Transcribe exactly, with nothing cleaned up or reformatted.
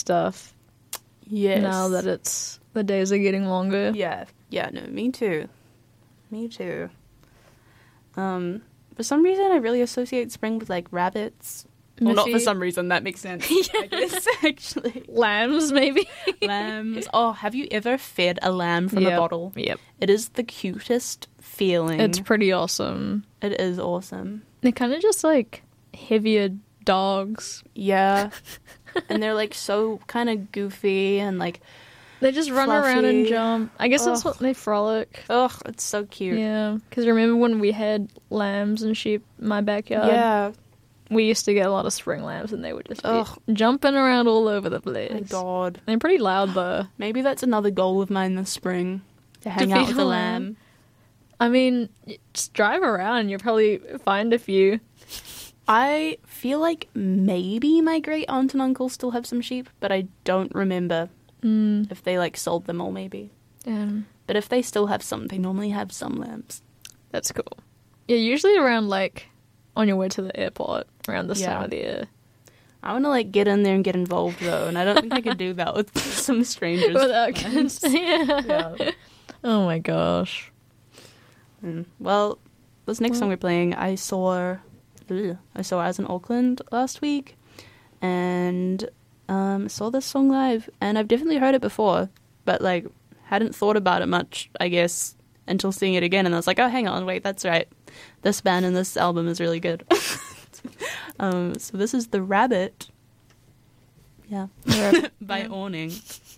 stuff. Yes. Now that it's the days are getting longer. Yeah. Yeah, no, me too. Me too. Um, for some reason, I really associate spring with, like, rabbits. Well, not for Missy. some reason. That makes sense, I guess, actually. Lambs, maybe. Lambs. Oh, have you ever fed a lamb from Yep. a bottle? Yep. It is the cutest feeling. It's pretty awesome. It is awesome. They're kind of just like heavier dogs. Yeah. And they're, like, so kind of goofy and, like, They just run around and Fluffy. jump. I guess that's Ugh. what they frolic. ugh, it's so cute. Yeah, because remember when we had lambs and sheep in my backyard? Yeah. We used to get a lot of spring lambs and they would just be Ugh. jumping around all over the place. My God. They're pretty loud though. Maybe that's another goal of mine this spring. To hang feed out with a a lamb. lamb. I mean, just drive around and you'll probably find a few. I feel like maybe my great aunt and uncle still have some sheep, but I don't remember Mm. if they, like, sold them all, maybe. Um, But if they still have some, they normally have some lambs. that's cool. Yeah, usually around like on your way to the airport around this Yeah. time of the year. I want to, like, get in there and get involved, though, and I don't think I could do that with some strangers. Without kids. yeah. Yeah. Oh my gosh. Mm. Well, this next Well- song we're playing, I saw, ugh, I saw as in Auckland last week, and um, saw this song live, and I've definitely heard it before, but, like, hadn't thought about it much, I guess, until seeing it again, and I was like, oh, hang on, wait, that's right. This band and this album is really good. um, so this is The Rabbit. Yeah. Yeah. By Yeah. Awning.